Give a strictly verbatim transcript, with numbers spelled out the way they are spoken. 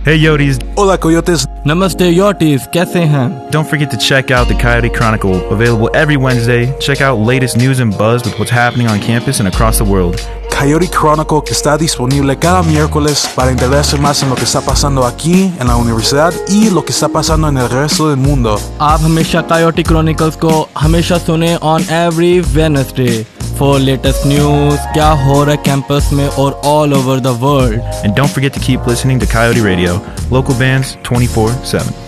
Hey Yotis. Hola Coyotes. Namaste Yotis, कैसे हैं? Don't forget to check out the Coyote Chronicle, available every Wednesday. Check out latest news and buzz with what's happening on campus and across the world. Coyote Chronicle, que está disponible cada miércoles para enterarse más en lo que está pasando aquí en la universidad y lo que está pasando en el resto del mundo. आप हमेशा Coyote Chronicles को हमेशा सुने on every Wednesday for latest news, क्या हो रहा है campus में और all over the world. And don't forget to keep listening to Coyote Radio, local bands twenty-four seven.